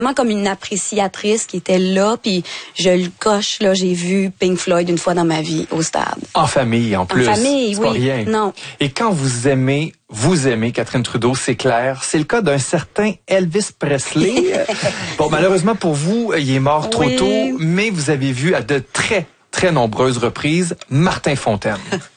comme une appréciatrice qui était là, puis je le coche, là, j'ai vu Pink Floyd une fois dans ma vie au stade. En famille, en plus. En famille, c'est pas oui. rien. Non. Et quand vous aimez Catherine Trudeau, c'est clair. C'est le cas d'un certain Elvis Presley. Bon, malheureusement pour vous, il est mort trop tôt, mais vous avez vu à de très nombreuses reprises Martin Fontaine.